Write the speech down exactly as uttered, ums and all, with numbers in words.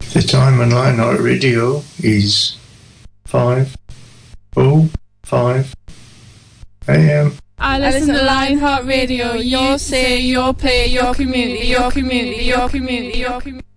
The time on Lionheart Radio is five oh five a m. I listen to Lionheart Radio. Your say, your play, your community, your community, your community, your community.